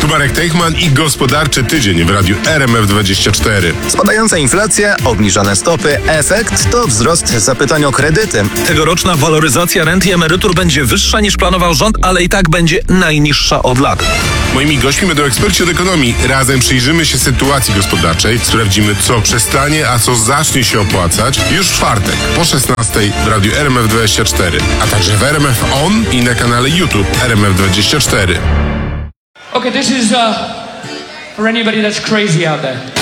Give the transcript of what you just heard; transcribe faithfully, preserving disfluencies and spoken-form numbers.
Marek Teichman i gospodarczy tydzień w radiu R M F dwadzieścia cztery. Spadająca inflacja, obniżane stopy, efekt to wzrost zapytań o kredyty. Tegoroczna waloryzacja rent i emerytur będzie wyższa niż planował rząd, ale i tak będzie najniższa od lat. Moimi gośćmi będą eksperci od ekonomii. Razem przyjrzymy się sytuacji gospodarczej, sprawdzimy, co przestanie, a co zacznie się opłacać już w czwartek po szesnastej w radiu R M F dwadzieścia cztery, a także w R M F On i na kanale YouTube R M F dwadzieścia cztery. Okay, this is uh, for anybody that's crazy out there.